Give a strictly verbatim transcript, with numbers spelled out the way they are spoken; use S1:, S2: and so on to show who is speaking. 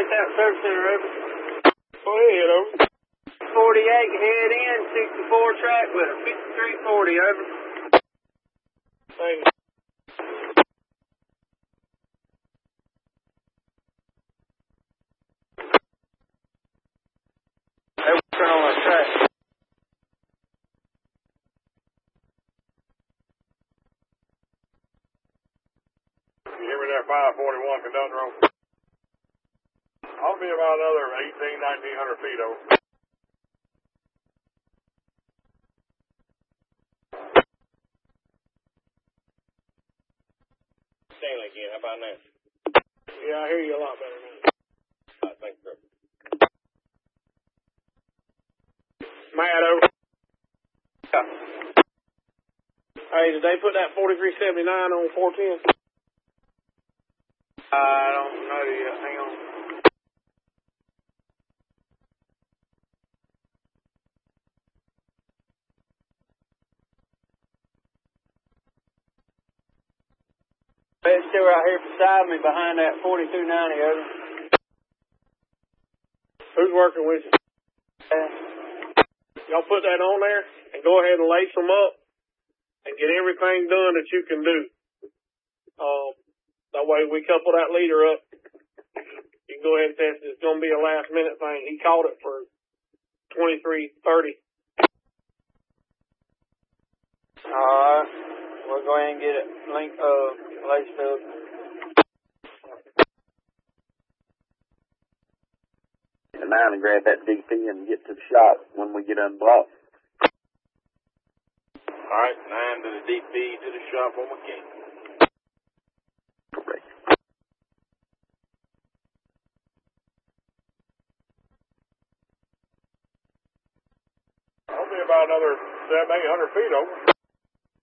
S1: that service center, over.
S2: Go ahead, over.
S1: forty-eight, head in, sixty-four track with a fifty-three forty, over.
S2: Thank you.
S1: Hey, we'll turn on that track.
S2: You hear me there, five forty-one, conductor over. I'll be about another eighteen, nineteen hundred feet over.
S3: Stanley again, how about now?
S2: Yeah, I hear you a lot better now.
S3: All right, thanks, sir.
S2: Matt, over.
S1: Yeah.
S2: Hey, did they put that forty-three seventy-nine on four ten?
S1: I don't know yet. Hang on. It's still right here beside me behind that forty-two ninety, over.
S2: Who's working with you?
S1: Uh,
S2: Y'all put that on there and go ahead and lace them up and get everything done that you can do. Um, that way we couple that leader up. You can go ahead and test it. It's going to be a last minute thing. He called it for twenty-three thirty.
S1: Alright. We'll go ahead and get it linked, uh, laced up.
S4: And nine and grab that D P and get to the shot when we get unblocked.
S3: All right, nine to the D P to the shop on my king.
S4: Correct.
S2: I'll be about another seven, eight hundred feet over.